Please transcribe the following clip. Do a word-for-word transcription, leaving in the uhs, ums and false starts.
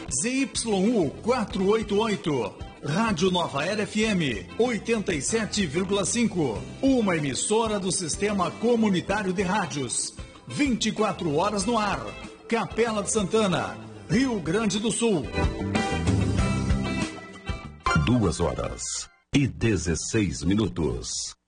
Z Y U quatrocentos e oitenta e oito. Rádio Nova Era F M oitenta e sete vírgula cinco. Uma emissora do Sistema Comunitário de Rádios. vinte e quatro horas no ar. Capela de Santana, Rio Grande do Sul. Duas horas e dezesseis minutos.